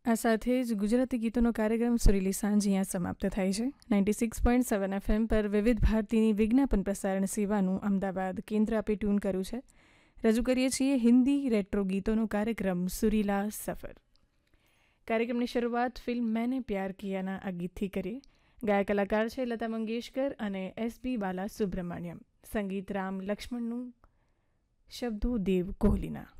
આ સાથે જ ગુજરાતી ગીતોનો કાર્યક્રમ સુરીલી સાંજ અહીંયા સમાપ્ત થાય છે. 96.7 FM પર વિવિધ ભારતીની વિજ્ઞાપન પ્રસારણ સેવાનું અમદાવાદ કેન્દ્ર આપે ટ્યુન કર્યું છે. રજૂ કરીએ છીએ હિન્દી રેટ્રો ગીતોનો કાર્યક્રમ સુરીલા સફર. કાર્યક્રમની શરૂઆત ફિલ્મ મેને પ્યાર કિયાના આ ગીતથી કરીએ. ગાયક કલાકાર છે લતા મંગેશકર અને S.P. બાલા સુબ્રમણ્યમ. સંગીત રામ લક્ષ્મણનું, શબ્દો દેવ કોહલીના.